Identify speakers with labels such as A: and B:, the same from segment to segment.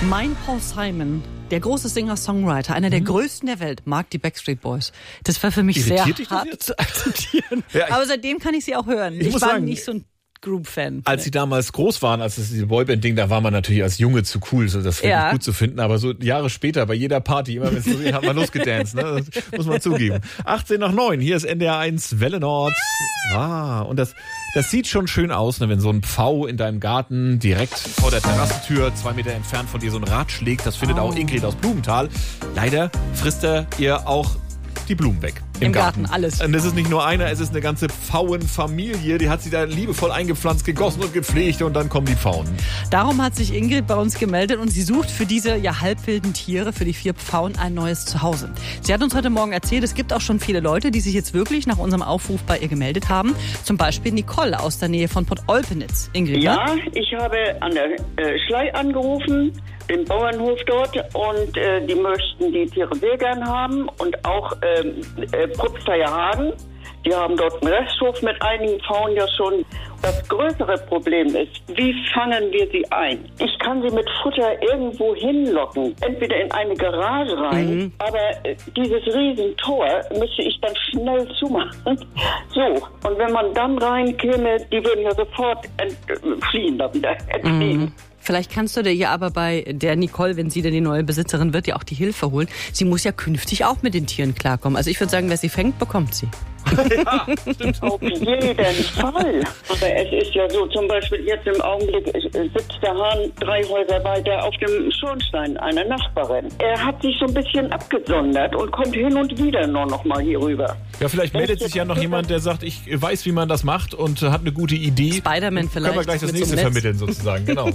A: Mein Paul Simon, der große Singer-Songwriter, einer der größten der Welt, mag die Backstreet Boys. Das war für mich
B: Irritiert
A: sehr
B: dich das
A: hart
B: jetzt?
A: zu akzeptieren.
B: Ja,
A: aber seitdem kann ich sie auch hören. Ich
B: muss
A: war
B: sagen,
A: nicht so ein Group-Fan.
B: Als sie damals groß waren, als es diese Boyband-Ding, da war man natürlich als Junge zu cool, so das wirklich gut zu finden. Aber so Jahre später, bei jeder Party, immer wenn es so geht, hat man losgedanced, ne? Das muss man zugeben. 8:18, hier ist NDR 1 Welle Nord. Und das sieht schon schön aus, ne? Wenn so ein Pfau in deinem Garten direkt vor der Terrassentür 2 Meter entfernt von dir so ein Rad schlägt. Das findet auch Ingrid aus Blumenthal. Leider frisst er ihr auch die Blumen weg. Im Garten, alles. Und es ist nicht nur einer, es ist eine ganze Pfauenfamilie. Die hat sie da liebevoll eingepflanzt, gegossen und gepflegt und dann kommen die Pfauen.
A: Darum hat sich Ingrid bei uns gemeldet und sie sucht für diese halbwilden Tiere, für die 4 Pfauen, ein neues Zuhause. Sie hat uns heute Morgen erzählt, es gibt auch schon viele Leute, die sich jetzt wirklich nach unserem Aufruf bei ihr gemeldet haben. Zum Beispiel Nicole aus der Nähe von Port Olpenitz. Ingrid,
C: ja, ich habe an der Schlei angerufen, den Bauernhof dort, und die möchten die Tiere sehr gern haben und auch Propsteier Hagen. Die haben dort einen Resthof mit einigen Pfauen ja schon. Das größere Problem ist, wie fangen wir sie ein? Ich kann sie mit Futter irgendwo hinlocken, entweder in eine Garage rein, aber dieses Riesentor müsste ich dann schnell zumachen. So, und wenn man dann reinkäme, die würden ja sofort entfliehen.
A: Vielleicht kannst du dir ja aber bei der Nicole, wenn sie denn die neue Besitzerin wird, ja auch die Hilfe holen. Sie muss ja künftig auch mit den Tieren klarkommen. Also ich würde sagen, wer sie fängt, bekommt sie.
C: Ja, stimmt. Auf jeden Fall. Aber es ist ja so, zum Beispiel jetzt im Augenblick sitzt der Hahn 3 Häuser weiter auf dem Schornstein einer Nachbarin. Er hat sich so ein bisschen abgesondert und kommt hin und wieder nur noch mal hier rüber.
B: Ja, vielleicht meldet sich ja noch jemand, der sagt, ich weiß, wie man das macht und hat eine gute Idee.
A: Spider-Man vielleicht.
B: Können wir gleich das nächste vermitteln sozusagen, genau.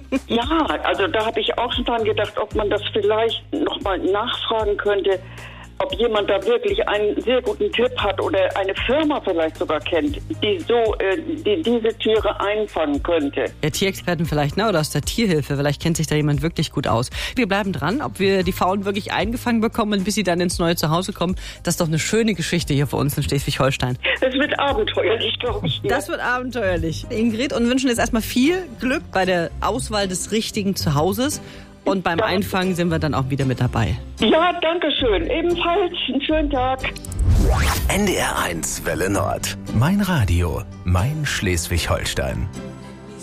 C: Ja, also da habe ich auch schon dran gedacht, ob man das vielleicht noch mal nachfragen könnte, ob jemand da wirklich einen sehr guten Tipp hat oder eine Firma vielleicht sogar kennt, die diese Tiere einfangen könnte.
A: Der Tierexperten vielleicht, ne? Oder aus der Tierhilfe. Vielleicht kennt sich da jemand wirklich gut aus. Wir bleiben dran, ob wir die Pfauen wirklich eingefangen bekommen, bis sie dann ins neue Zuhause kommen. Das ist doch eine schöne Geschichte hier für uns in Schleswig-Holstein.
C: Es wird abenteuerlich, glaube ich.
A: Das wird abenteuerlich. Ingrid, und wünschen jetzt erstmal viel Glück bei der Auswahl des richtigen Zuhauses. Und beim Einfangen sind wir dann auch wieder mit dabei.
C: Ja, danke schön. Ebenfalls einen schönen Tag.
D: NDR 1 Welle Nord. Mein Radio, mein Schleswig-Holstein.